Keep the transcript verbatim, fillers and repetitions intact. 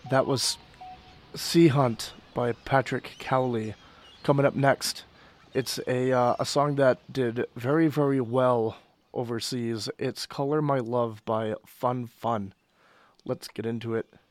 That was Sea Hunt by Patrick Cowley. Coming up next, it's a uh, a song that did very very well overseas. It's "Color My Love" by Fun Fun. Let's get into it.